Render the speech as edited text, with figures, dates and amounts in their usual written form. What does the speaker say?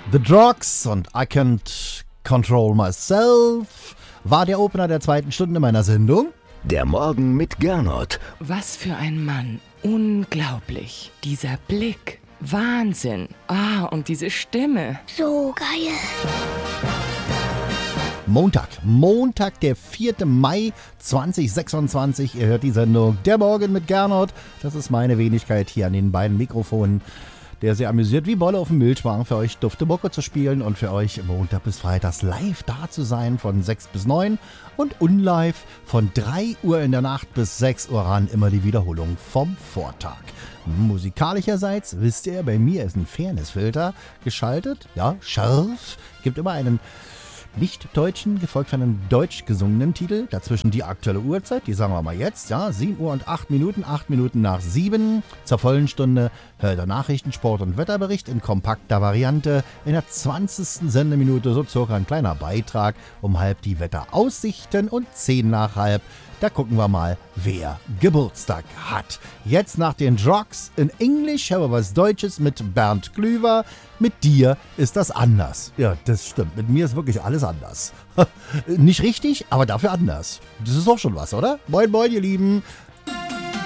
The Drugs und I Can't Control Myself war der Opener der zweiten Stunde meiner Sendung. Der Morgen mit Gernot. Was für ein Mann. Unglaublich. Dieser Blick. Wahnsinn. Und diese Stimme. So geil. Montag, der 4. Mai 2026. Ihr hört die Sendung Der Morgen mit Gernot. Das ist meine Wenigkeit hier an den beiden Mikrofonen, der sehr amüsiert wie Bolle auf dem Milchwagen für euch dufte Mucke zu spielen und für euch Montag bis Freitags live da zu sein von 6 bis 9 und unlive von 3 Uhr in der Nacht bis 6 Uhr ran, immer die Wiederholung vom Vortag. Musikalischerseits, wisst ihr, bei mir ist ein Fairnessfilter geschaltet, ja, scharf, gibt immer einen nicht-deutschen, gefolgt von einem deutsch gesungenen Titel. Dazwischen die aktuelle Uhrzeit, die sagen wir mal jetzt, ja, 7 Uhr und 8 Minuten, 8 Minuten nach 7. Zur vollen Stunde hört der Nachrichten-, Sport- und Wetterbericht in kompakter Variante. In der 20. Sendeminute so circa ein kleiner Beitrag, um halb die Wetteraussichten und 10 nach halb. Da gucken wir mal, wer Geburtstag hat. Jetzt nach den Drugs in Englisch haben wir was Deutsches mit Bernd Klüver. Mit dir ist das anders. Ja, das stimmt. Mit mir ist wirklich alles anders. Nicht richtig, aber dafür anders. Das ist auch schon was, oder? Moin, moin, ihr Lieben.